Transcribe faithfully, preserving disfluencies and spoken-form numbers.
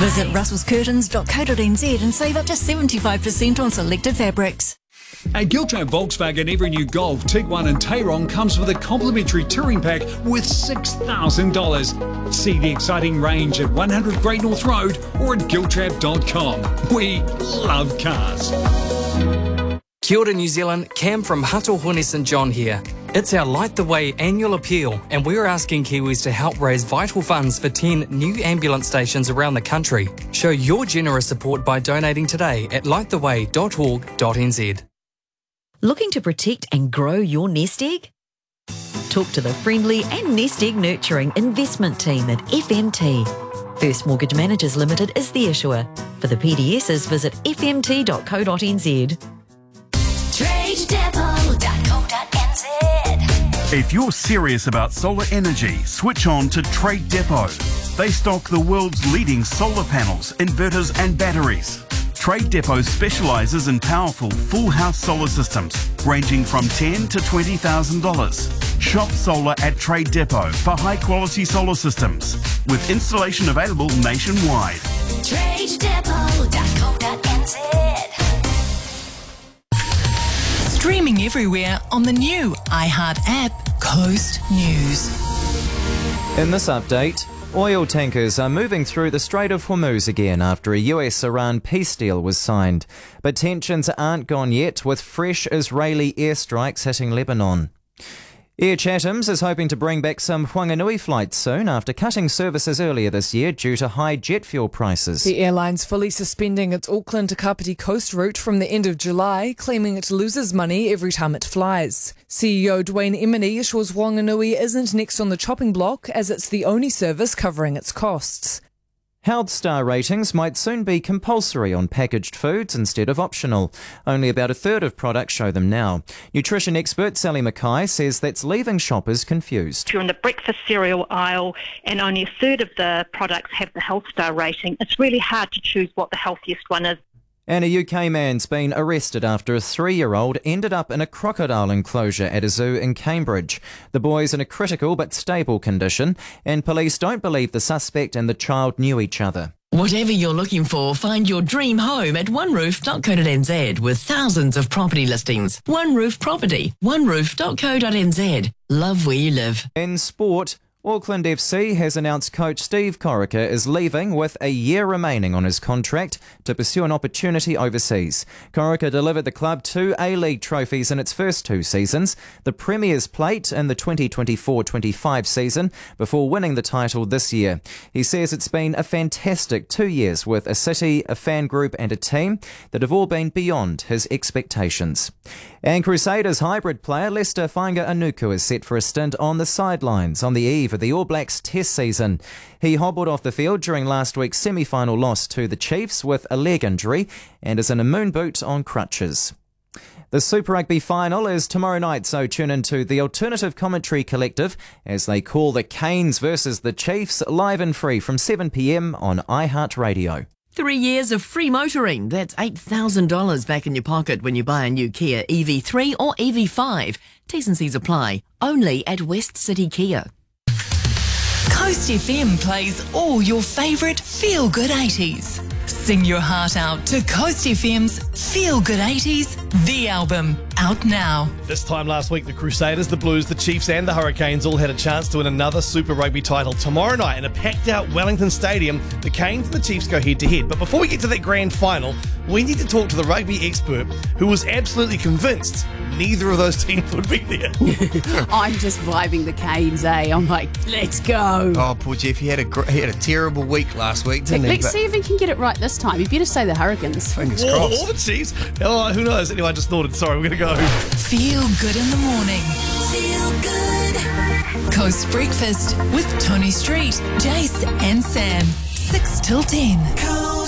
Visit russells curtains dot co dot n z and save up to seventy-five percent on selected fabrics. At Giltrap Volkswagen, every new Golf, Tiguan and Tayron comes with a complimentary touring pack worth six thousand dollars. See the exciting range at one hundred Great North Road or at giltrap dot com. We love cars. Kia ora New Zealand, Cam from Hatohone St John here. It's our Light the Way annual appeal, and we're asking Kiwis to help raise vital funds for ten new ambulance stations around the country. Show your generous support by donating today at light the way dot org dot n z. Looking to protect and grow your nest egg? Talk to the friendly and nest egg nurturing investment team at F M T. First Mortgage Managers Limited is the issuer. For the P D Ss, visit f m t dot co dot n z. trade depot dot co dot n z. If you're serious about solar energy, switch on to Trade Depot. They stock the world's leading solar panels, inverters and batteries. Trade Depot specialises in powerful full house solar systems ranging from ten thousand dollars to twenty thousand dollars. Shop solar at Trade Depot for high quality solar systems with installation available nationwide. trade depot dot co dot n z. Streaming everywhere on the new iHeart app, Coast News. In this update, oil tankers are moving through the Strait of Hormuz again after a U S Iran peace deal was signed. But tensions aren't gone yet, with fresh Israeli airstrikes hitting Lebanon. Air Chathams is hoping to bring back some Whanganui flights soon after cutting services earlier this year due to high jet fuel prices. The airline's fully suspending its Auckland to Kapiti Coast route from the end of July, claiming it loses money every time it flies. C E O Dwayne Emini assures Whanganui isn't next on the chopping block, as it's the only service covering its costs. Health star ratings might soon be compulsory on packaged foods instead of optional. Only about a third of products show them now. Nutrition expert Sally Mackay says that's leaving shoppers confused. If you're in the breakfast cereal aisle and only a third of the products have the health star rating, it's really hard to choose what the healthiest one is. And a U K man's been arrested after a three-year-old ended up in a crocodile enclosure at a zoo in Cambridge. The boy's in a critical but stable condition, and police don't believe the suspect and the child knew each other. Whatever you're looking for, find your dream home at one roof dot co dot n z with thousands of property listings. One Roof Property, one roof dot co dot n z. Love where you live. In sport, Auckland F C has announced coach Steve Corica is leaving with a year remaining on his contract to pursue an opportunity overseas. Corica delivered the club two A-League trophies in its first two seasons, the Premier's Plate in the twenty twenty-four twenty-five season, before winning the title this year. He says it's been a fantastic two years with a city, a fan group and a team that have all been beyond his expectations. And Crusaders hybrid player Lester Fainga'a-Anuku is set for a stint on the sidelines on the eve of the All Blacks Test season. He hobbled off the field during last week's semi-final loss to the Chiefs with a leg injury and is in a moon boot on crutches. The Super Rugby final is tomorrow night, so tune into the Alternative Commentary Collective as they call the Canes versus the Chiefs live and free from seven p m on iHeartRadio. Three years of free motoring. That's eight thousand dollars back in your pocket when you buy a new Kia E V three or E V five. T's and C's apply. Only at West City Kia. Coast F M plays all your favourite feel-good eighties. Sing your heart out to Coast F M's Feel Good eighties, the album, out now. This time last week, the Crusaders, the Blues, the Chiefs and the Hurricanes all had a chance to win another Super Rugby title. Tomorrow night in a packed-out Wellington Stadium, the Canes and the Chiefs go head-to-head. But before we get to that grand final, we need to talk to the rugby expert who was absolutely convinced neither of those teams would be there. I'm just vibing the Canes, eh? I'm like, let's go. Oh, poor Jeff, he had a gr- he had a terrible week last week, didn't he? Let's But see if he can get it right this time. You better say the Hurricanes. Fingers Or, crossed. or the Chiefs. Oh, who knows? Anyway, I just thought it. Sorry, we're going to go. Feel good in the morning. Feel good. Coast Breakfast with Tony Street, Jace and Sam. six till ten. Coast